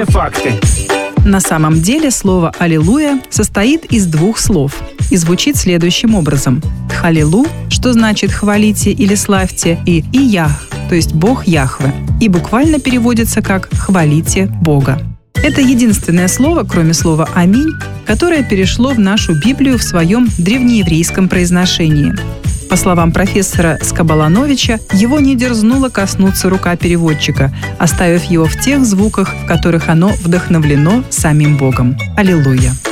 Проверяю факты. На самом деле слово «аллилуйя» состоит из двух слов и звучит следующим образом. «Халилу», что значит «хвалите» или «славьте», и «иях», то есть «Бог Яхве», и буквально переводится как «хвалите Бога». Это единственное слово, кроме слова «аминь», которое перешло в нашу Библию в своем древнееврейском произношении. По словам профессора Скоболановича, его не дерзнула коснуться рука переводчика, оставив его в тех звуках, в которых оно вдохновлено самим Богом. Аллилуйя!